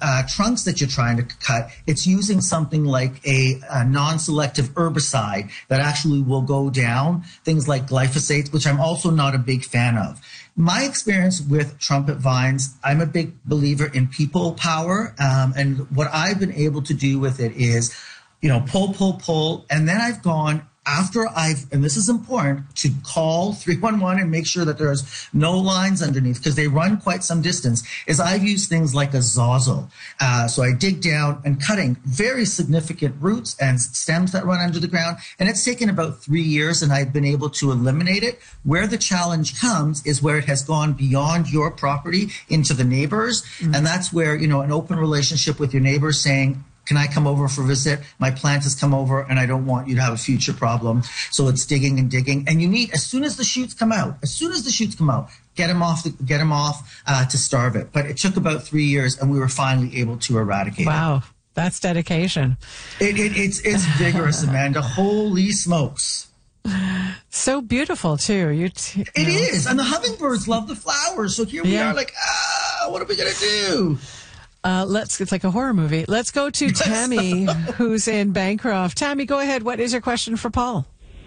trunks that you're trying to cut, it's using something like a non-selective herbicide that actually will go down, things like glyphosate, which I'm also not a big fan of. My experience with trumpet vines, I'm a big believer in people power. And what I've been able to do with it is, pull. And then I've gone and this is important, to call 311 and make sure that there's no lines underneath, because they run quite some distance, is I've used things like a Zazzle. So I dig down and cutting very significant roots and stems that run under the ground. And it's taken about 3 years, and I've been able to eliminate it. Where the challenge comes is where it has gone beyond your property into the neighbors. Mm-hmm. And that's where, an open relationship with your neighbors saying, can I come over for a visit? My plant has come over and I don't want you to have a future problem. So it's digging and digging. And you need, as soon as the shoots come out, get them off to starve it. But it took about 3 years, and we were finally able to eradicate it. Wow. That's dedication. It's vigorous, Amanda. Holy smokes. So beautiful too. It is. And the hummingbirds love the flowers. So here we are like, what are we going to do? It's like a horror movie. Let's go to Tammy, who's in Bancroft. Tammy, go ahead. What is your question for Paul?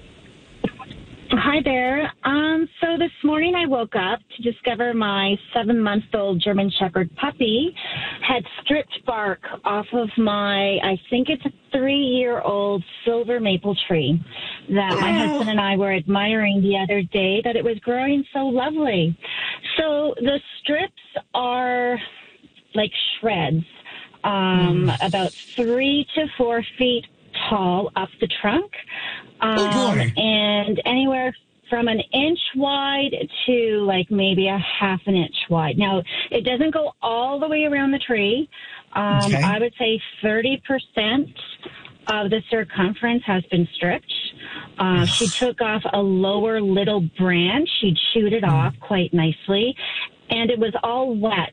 Hi there. So this morning I woke up to discover my 7-month-old German Shepherd puppy had stripped bark off of I think it's a 3-year-old silver maple tree that my husband and I were admiring the other day, that it was growing so lovely. So the strips are like shreds, about 3 to 4 feet tall up the trunk, and anywhere from an inch wide to like maybe a half an inch wide. Now, it doesn't go all the way around the tree. I would say 30% of the circumference has been stripped. She took off a lower little branch. She'd chewed it off quite nicely, and it was all wet.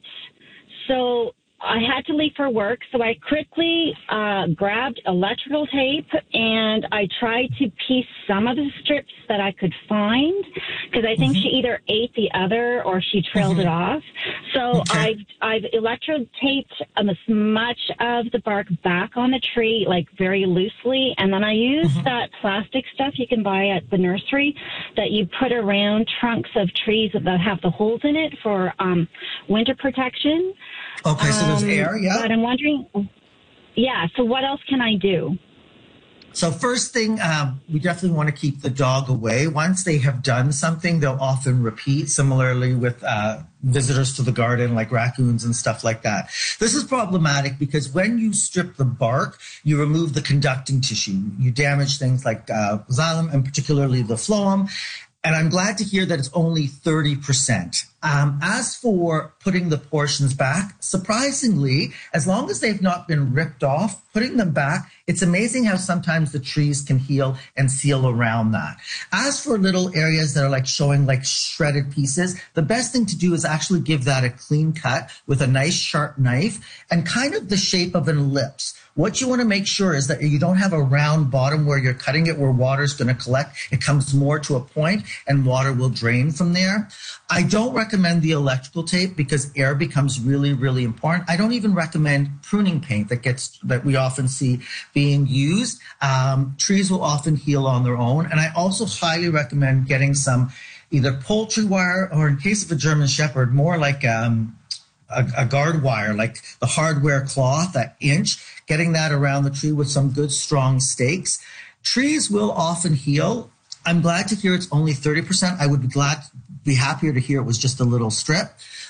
So I had to leave for work, so I quickly grabbed electrical tape, and I tried to piece some of the strips that I could find, because I think she either ate the other or she trailed it off. So I've electrode taped as much of the bark back on the tree, like very loosely, and then I used that plastic stuff you can buy at the nursery that you put around trunks of trees that have the holes in it for winter protection. Okay, so there's air, yeah. But I'm wondering, so what else can I do? So first thing, we definitely want to keep the dog away. Once they have done something, they'll often repeat, similarly with visitors to the garden, like raccoons and stuff like that. This is problematic because when you strip the bark, you remove the conducting tissue. You damage things like xylem, and particularly the phloem. And I'm glad to hear that it's only 30%. As for putting the portions back, surprisingly, as long as they've not been ripped off, putting them back, it's amazing how sometimes the trees can heal and seal around that. As for little areas that are like showing like shredded pieces, the best thing to do is actually give that a clean cut with a nice sharp knife and kind of the shape of an ellipse. What you want to make sure is that you don't have a round bottom where you're cutting it where water's going to collect. It comes more to a point and water will drain from there. I don't recommend the electrical tape because air becomes really, really important. I don't even recommend pruning paint that we often see being used. Trees will often heal on their own. And I also highly recommend getting some either poultry wire or, in case of a German Shepherd, more like a guard wire, like the hardware cloth, that inch, getting that around the tree with some good strong stakes. Trees will often heal. I'm glad to hear it's only 30%. I would be happier to hear it was just a little strip.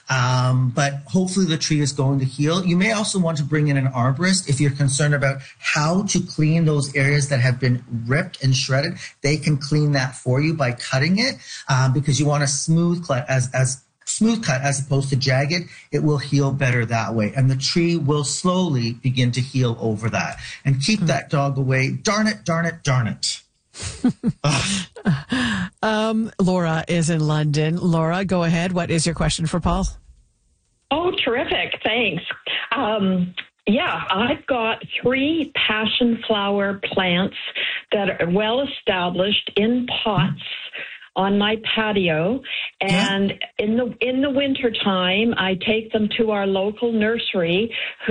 But hopefully the tree is going to heal. You may also want to bring in an arborist if you're concerned about how to clean those areas that have been ripped and shredded. They can clean that for you by cutting it, because you want a smooth cut smooth cut as opposed to jagged. It will heal better that way, and the tree will slowly begin to heal over that. And keep that dog away. Darn it, darn it, darn it. Laura is in London. Laura, go ahead. What is your question for Paul? Oh, terrific. Thanks. I've got 3 passion flower plants that are well established in pots on my patio, and in the wintertime, I take them to our local nursery